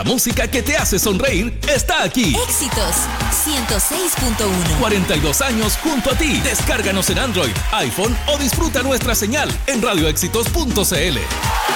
La música que te hace sonreír está aquí. Éxitos 106.1. 42 años junto a ti. Descárganos en Android, iPhone o disfruta nuestra señal en radioéxitos.cl.